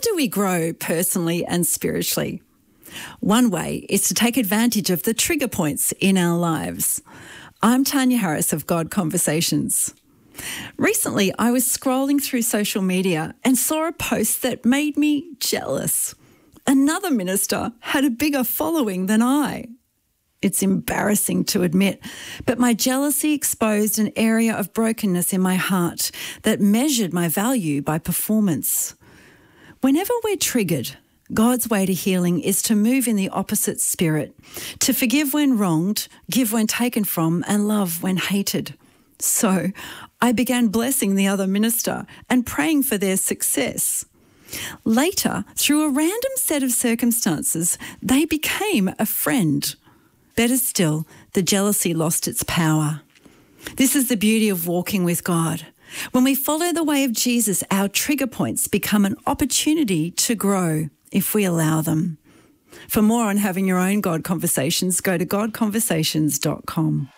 do we grow personally and spiritually? One way is to take advantage of the trigger points in our lives. I'm Tanya Harris of God Conversations. Recently, I was scrolling through social media and saw a post that made me jealous. Another minister had a bigger following than I. It's embarrassing to admit, but my jealousy exposed an area of brokenness in my heart that measured my value by performance. Whenever we're triggered, God's way to healing is to move in the opposite spirit, to forgive when wronged, give when taken from, and love when hated. So I began blessing the other minister and praying for their success. Later, through a random set of circumstances, they became a friend. Better still, the jealousy lost its power. This is the beauty of walking with God. When we follow the way of Jesus, our trigger points become an opportunity to grow if we allow them. For more on having your own God Conversations, go to godconversations.com.